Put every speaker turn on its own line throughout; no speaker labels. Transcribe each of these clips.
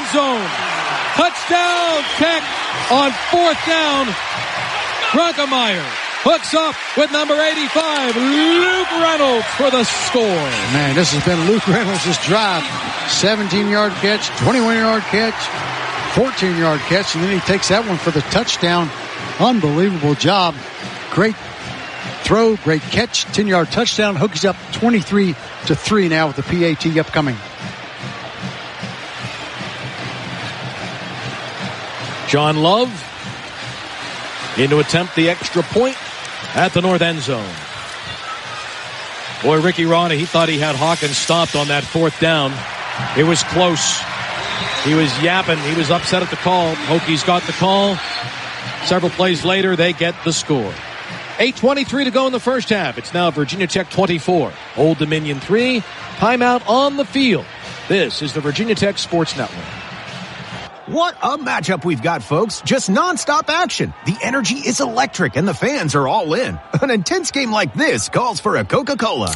end zone. Touchdown, Tech on 4th down. Grunkemeyer hooks up with number 85, Luke Reynolds, for the score.
Man, this has been Luke Reynolds' drive. 17-yard catch, 21-yard catch, 14-yard catch, and then he takes that one for the touchdown. Unbelievable job. Great throw, great catch, 10-yard touchdown. Hokies up 23-3 now with the PAT upcoming.
John Love in to attempt the extra point at the north end zone. Boy, Ricky Rana, he thought he had Hawkins stopped on that 4th down. It was close. He was yapping. He was upset at the call. Hokies got the call. Several plays later, they get the score. 8:23 to go in the first half. It's now Virginia Tech 24. Old Dominion 3. Timeout on the field. This is the Virginia Tech Sports Network.
What a matchup we've got, folks. Just nonstop action. The energy is electric and the fans are all in. An intense game like this calls for a Coca-Cola.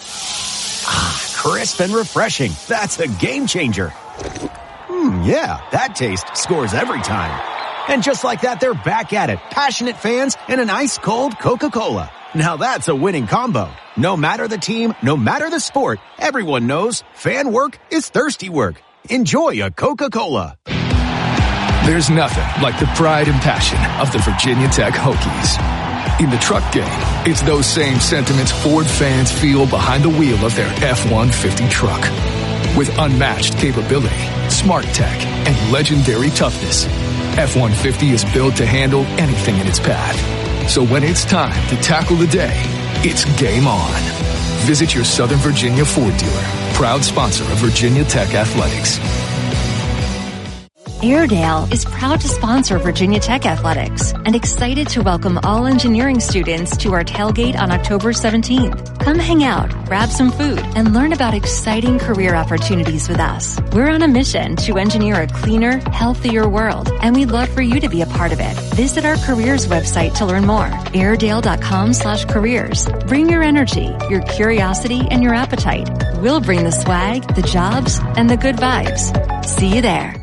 Crisp and refreshing. That's a game changer. Yeah, that taste scores every time. And just like that, they're back at it. Passionate fans and an ice-cold Coca-Cola. Now that's a winning combo. No matter the team, no matter the sport, everyone knows fan work is thirsty work. Enjoy a Coca-Cola.
There's nothing like the pride and passion of the Virginia Tech Hokies. In the truck game, it's those same sentiments Ford fans feel behind the wheel of their F-150 truck. With unmatched capability, smart tech, and legendary toughness, F-150 is built to handle anything in its path. So when it's time to tackle the day, it's game on. Visit your Southern Virginia Ford dealer, proud sponsor of Virginia Tech Athletics.
Airedale is proud to sponsor Virginia Tech Athletics and excited to welcome all engineering students to our tailgate on October 17th. Come hang out, grab some food, and learn about exciting career opportunities with us. We're on a mission to engineer a cleaner, healthier world, and we'd love for you to be a part of it. Visit our careers website to learn more, airedale.com/careers. Bring your energy, your curiosity, and your appetite. We'll bring the swag, the jobs, and the good vibes. See you there.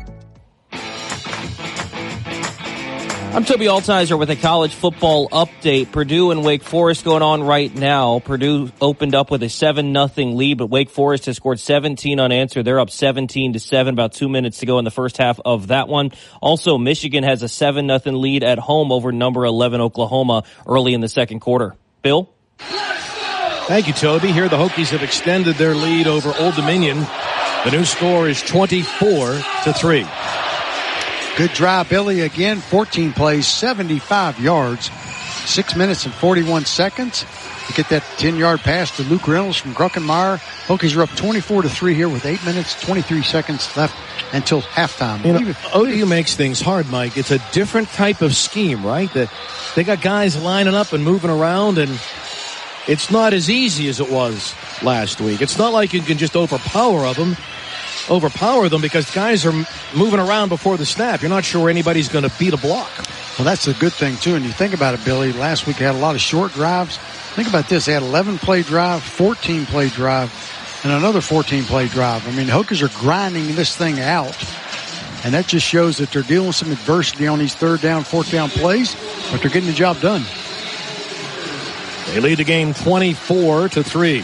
I'm Toby Altizer with a college football update. Purdue and Wake Forest going on right now. Purdue opened up with a 7-0 lead, but Wake Forest has scored 17 unanswered. They're up 17-7, about 2 minutes to go in the first half of that one. Also, Michigan has a 7-0 lead at home over number 11 Oklahoma early in the second quarter. Bill?
Thank you, Toby. Here the Hokies have extended their lead over Old Dominion. The new score is 24-3.
Good drive, Billy, again. 14 plays, 75 yards, 6 minutes and 41 seconds. You get that 10-yard pass to Luke Reynolds from Grunkemeyer. Hokies are up 24-3 here with 8 minutes, 23 seconds left until halftime.
You know, ODU makes things hard, Mike. It's a different type of scheme, right? That they got guys lining up and moving around, and it's not as easy as it was last week. It's not like you can just overpower them because guys are moving around before the snap. You're not sure anybody's going to beat a block.
Well, that's a good thing, too. And you think about it, Billy, last week they had a lot of short drives. Think about this. They had 11-play drive, 14-play drive, and another 14-play drive. I mean, the Hokies are grinding this thing out. And that just shows that they're dealing with some adversity on these third down, fourth down plays, but they're getting the job done.
They lead the game 24-3.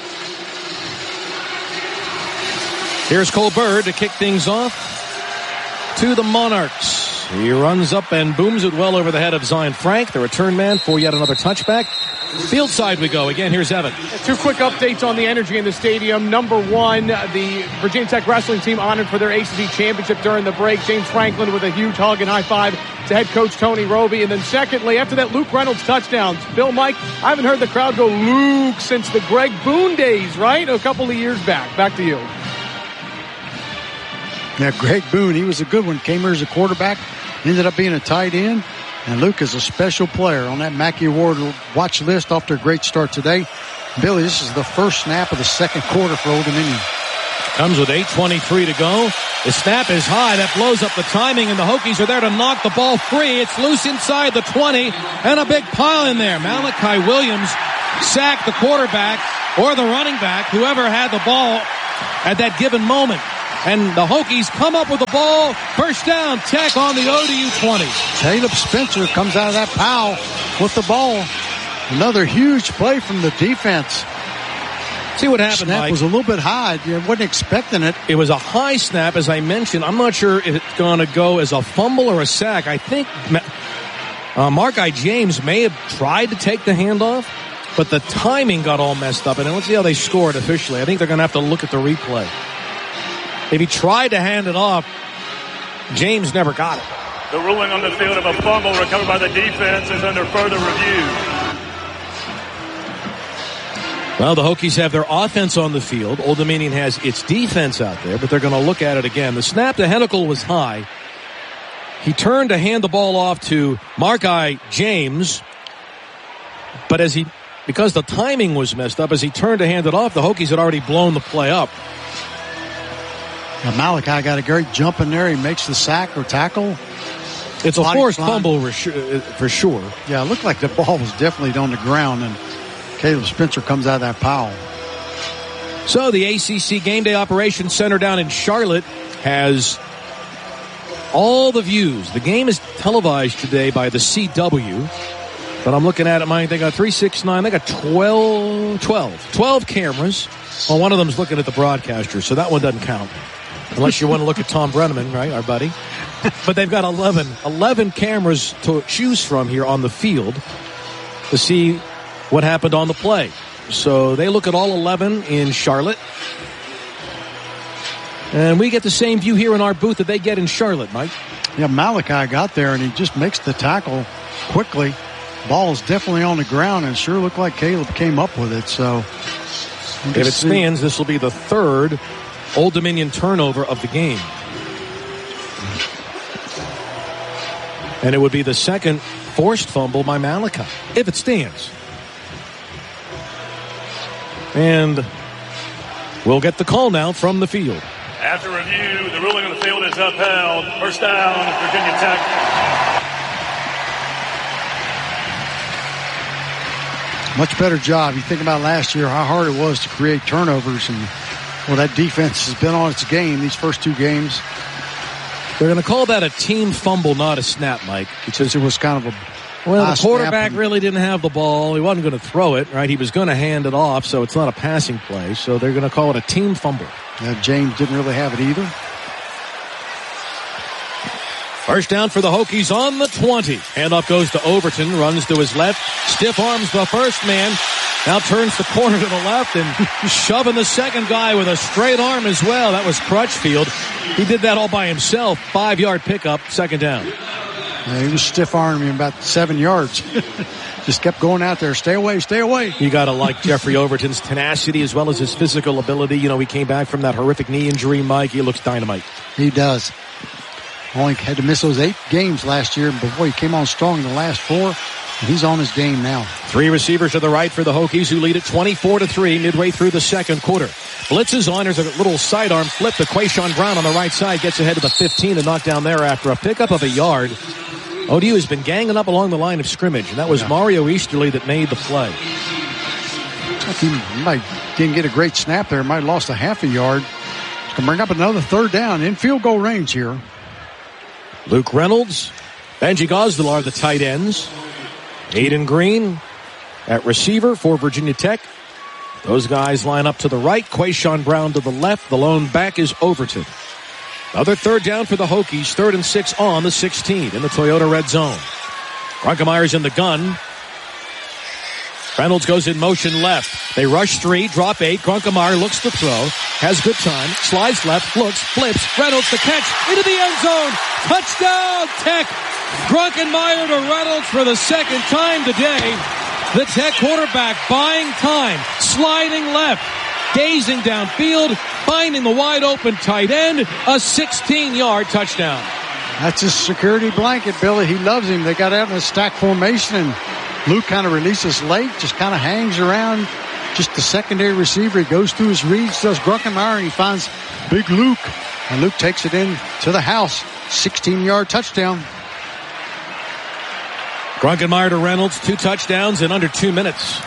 Here's Colbert to kick things off to the Monarchs. He runs up and booms it well over the head of Zion Frank, the return man, for yet another touchback. Field side we go. Again, here's Evan.
Two quick updates on the energy in the stadium. Number one, the Virginia Tech wrestling team honored for their ACC championship during the break. James Franklin with a huge hug and high five to head coach Tony Roby. And then secondly, after that Luke Reynolds touchdowns, Bill, Mike, I haven't heard the crowd go Luke since the Greg Boone days, right? A couple of years back. Back to you.
Yeah, Greg Boone, he was a good one. Came here as a quarterback, ended up being a tight end. And Luke is a special player on that Mackey Award watch list off to a great start today. Billy, this is the first snap of the second quarter for Old Dominion.
Comes with 8:23 to go. The snap is high. That blows up the timing, and the Hokies are there to knock the ball free. It's loose inside the 20, and a big pile in there. Malachi Williams sacked the quarterback or the running back, whoever had the ball at that given moment. and the Hokies come up with the ball. First down, Tech on the ODU 20.
Caleb Spencer comes out of that pile with the ball. Another huge play from the defense.
See what happened,
Snap
Mike.
was a little bit high. You wasn't expecting it.
It was a high snap, as I mentioned. I'm not sure if it's going to go as a fumble or a sack. I think Mark-I James may have tried to take the handoff, but the timing got all messed up. And let's see how they scored officially. I think they're going to have to look at the replay. If he tried to hand it off, James never got it.
The ruling on the field of a fumble recovered by the defense is under further review.
Well, the Hokies have their offense on the field. Old Dominion has its defense out there, but they're going to look at it again. The snap to Hennikel was high. He turned to hand the ball off to Mark-I James, but because the timing was messed up, as he turned to hand it off, the Hokies had already blown the play up.
Now Malachi got a great jump in there. He makes the sack or tackle.
It's a forced fumble for sure.
Yeah, it looked like the ball was definitely on the ground, and Caleb Spencer comes out of that pile.
So the ACC Game Day Operations Center down in Charlotte has all the views. The game is televised today by the CW. But I'm looking at it, Mike. They got 3, 6, 9. They got 12 cameras. Well, one of them's looking at the broadcaster, so that one doesn't count. Unless you want to look at Tom Brenneman, right, our buddy. But they've got 11 cameras to choose from here on the field to see what happened on the play. So they look at all 11 in Charlotte. And we get the same view here in our booth that they get in Charlotte, Mike.
Yeah, Malachi got there, and he just makes the tackle quickly. Ball is definitely on the ground, and it sure looked like Caleb came up with it. So
if it stands, this will be the third Old Dominion turnover of the game. And it would be the second forced fumble by Malachi, if it stands. And we'll get the call now from the field.
After review, the ruling on the field is upheld. First down, Virginia Tech.
Much better job. You think about last year, how hard it was to create turnovers, and well, that defense has been on its game these first two games.
They're going to call that a team fumble, not a snap, Mike.
Because it was kind of a
the quarterback really didn't have the ball. He wasn't going to throw it, right? He was going to hand it off, so it's not a passing play. So they're going to call it a team fumble.
James didn't really have it either.
First down for the Hokies on the 20. Handoff goes to Overton, runs to his left, stiff arms the first man, now turns the corner to the left and shoving the second guy with a straight arm as well. That was Crutchfield. He did that all by himself. 5-yard pickup, second down.
He was stiff-arming him about 7 yards. Just kept going out there. Stay away, stay away.
You got to like Jeffrey Overton's tenacity as well as his physical ability. You know, he came back from that horrific knee injury, Mike. He looks dynamite.
He does. Only had to miss those 8 games last year, but boy, he came on strong in the last 4, and he's on his game now. 3
receivers to the right for the Hokies, who lead it 24-3 midway through the second quarter. Blitz is on. There's a little sidearm flip to Quayshawn Brown on the right side. Gets ahead to the 15 and knocked down there after a pickup of a yard. ODU has been ganging up along the line of scrimmage, and that was Mario Easterly that made the play.
He didn't get a great snap there. Might have lost a half a yard. It's going to bring up another third down in field goal range here.
Luke Reynolds, Benji Gosdell are the tight ends. Aiden Green at receiver for Virginia Tech. Those guys line up to the right. Quayshawn Brown to the left. The lone back is Overton. Another third down for the Hokies. 3rd and 6 on the 16 in the Toyota red zone. Grunkemeier's in the gun. Reynolds goes in motion left. They rush 3, drop 8. Grunkemeyer looks to throw. Has good time. Slides left, looks, flips. Reynolds the catch into the end zone. Touchdown, Tech. Grunkemeyer to Reynolds for the second time today. The Tech quarterback buying time. Sliding left. Gazing downfield, finding the wide open tight end, a 16-yard touchdown.
That's his security blanket, Billy. He loves him. They got out in a stack formation, and Luke kind of releases late, just kind of hangs around, just the secondary receiver. He goes through his reads, does Grunkemeyer, and he finds Big Luke, and Luke takes it in to the house. 16-yard touchdown.
Grunkemeyer to Reynolds, 2 touchdowns in under 2 minutes.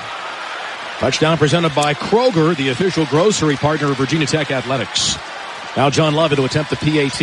Touchdown presented by Kroger, the official grocery partner of Virginia Tech Athletics. Now John Love to attempt the PAT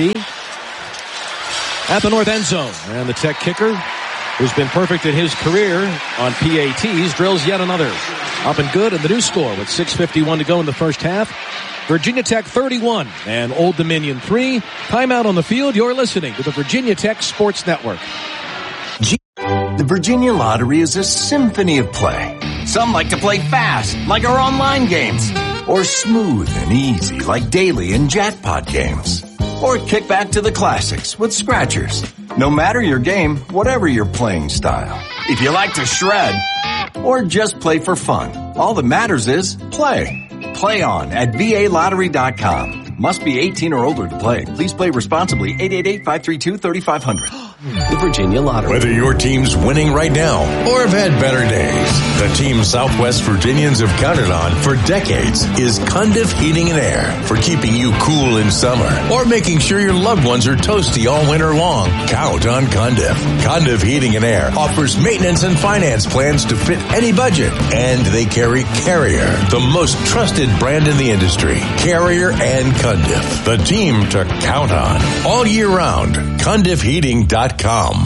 at the north end zone. And the Tech kicker, who's been perfect in his career on PATs, drills yet another. Up and good, and the new score with 6:51 to go in the first half. Virginia Tech 31 and Old Dominion 3. Timeout on the field. You're listening to the Virginia Tech Sports Network.
The Virginia Lottery is a symphony of play. Some like to play fast, like our online games. Or smooth and easy, like daily and jackpot games. Or kick back to the classics with scratchers. No matter your game, whatever your playing style. If you like to shred, or just play for fun, all that matters is play. Play on at VALottery.com. Must be 18 or older to play. Please play responsibly. 888-532-3500. The Virginia Lottery.
Whether your team's winning right now or have had better days, the team Southwest Virginians have counted on for decades is Cundiff Heating and Air for keeping you cool in summer or making sure your loved ones are toasty all winter long. Count on Cundiff. Cundiff Heating and Air offers maintenance and finance plans to fit any budget, and they carry Carrier, the most trusted brand in the industry. Carrier and Cundiff, the team to count on all year round. CundiffHeating.com.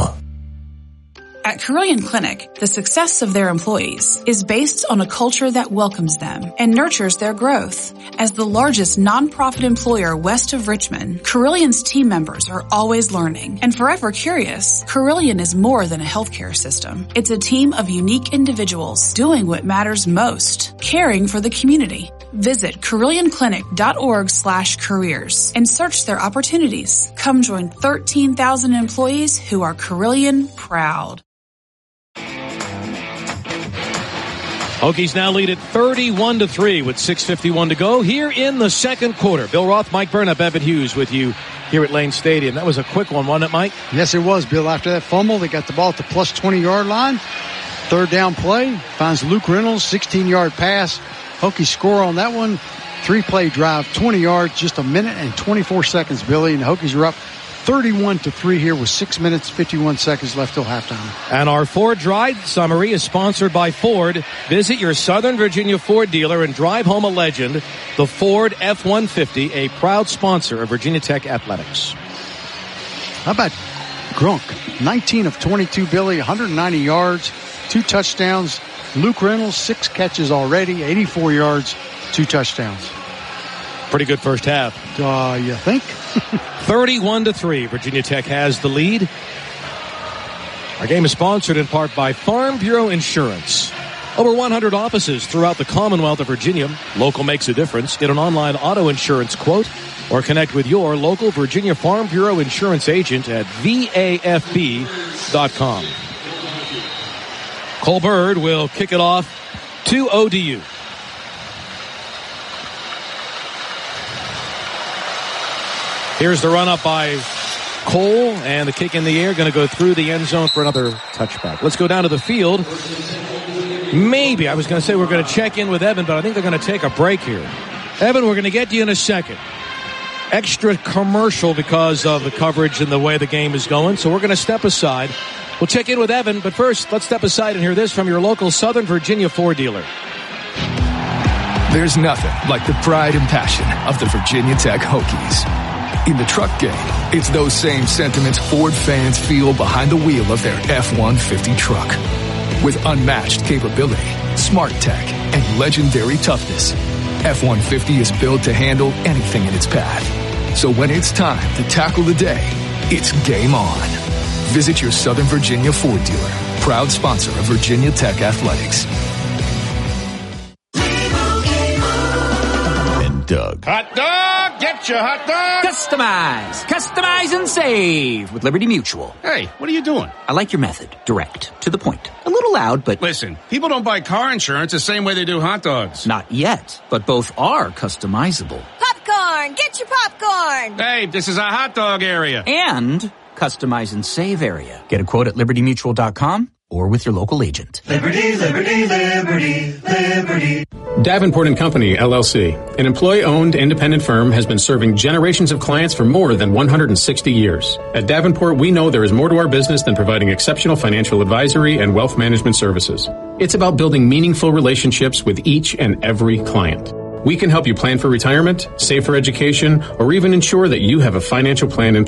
At Carilion Clinic, the success of their employees is based on a culture that welcomes them and nurtures their growth. As the largest nonprofit employer west of Richmond, Carillion's team members are always learning and forever curious. Carilion is more than a healthcare system. It's a team of unique individuals doing what matters most, caring for the community. Visit CarillionClinic.org/careers and search their opportunities. Come join 13,000 employees who are Carilion proud.
Hokies now lead at 31-3 with 6:51 to go here in the second quarter. Bill Roth, Mike Burnap, Evan Hughes with you here at Lane Stadium. That was a quick one, wasn't it, Mike?
Yes, it was, Bill. After that fumble, they got the ball at the plus 20-yard line. Third down play, finds Luke Reynolds, 16-yard pass. Hokies score on that one. 3-play drive, 20 yards, just a minute and 24 seconds, Billy. And the Hokies are up 31-3 here with 6 minutes, 51 seconds left till halftime.
And our Ford Drive Summary is sponsored by Ford. Visit your Southern Virginia Ford dealer and drive home a legend, the Ford F-150, a proud sponsor of Virginia Tech Athletics.
How about Grunk? 19 of 22, Billy, 190 yards, 2 touchdowns. Luke Reynolds, 6 catches already, 84 yards, 2 touchdowns.
Pretty good first half.
You think?
31-3. Virginia Tech has the lead. Our game is sponsored in part by Farm Bureau Insurance. Over 100 offices throughout the Commonwealth of Virginia. Local makes a difference. Get an online auto insurance quote or connect with your local Virginia Farm Bureau Insurance agent at VAFB.com. Cole Bird will kick it off to ODU. Here's the run up by Cole, and the kick in the air, going to go through the end zone for another touchback. Let's go down to the field. Maybe, I was going to say we're going to check in with Evan, but I think they're going to take a break here. Evan, we're going to get to you in a second. Extra commercial because of the coverage and the way the game is going, so we're going to step aside. We'll check in with Evan, but first, let's step aside and hear this from your local Southern Virginia Ford dealer.
There's nothing like the pride and passion of the Virginia Tech Hokies. In the truck game, it's those same sentiments Ford fans feel behind the wheel of their F-150 truck. With unmatched capability, smart tech, and legendary toughness, F-150 is built to handle anything in its path. So when it's time to tackle the day, it's game on. Visit your Southern Virginia Ford dealer, proud sponsor of Virginia Tech Athletics.
And Doug.
Hot dog! Get your hot dog!
Customize and save with Liberty Mutual.
Hey, what are you doing?
I like your method. Direct. To the point. A little loud, but...
Listen, people don't buy car insurance the same way they do hot dogs.
Not yet, but both are customizable.
Popcorn! Get your popcorn!
Hey, this is a hot dog area.
And customize and save area. Get a quote at LibertyMutual.com or with your local agent.
Liberty, liberty, liberty, liberty.
Davenport & Company, LLC, an employee-owned independent firm, has been serving generations of clients for more than 160 years. At Davenport, we know there is more to our business than providing exceptional financial advisory and wealth management services. It's about building meaningful relationships with each and every client. We can help you plan for retirement, save for education, or even ensure that you have a financial plan in place.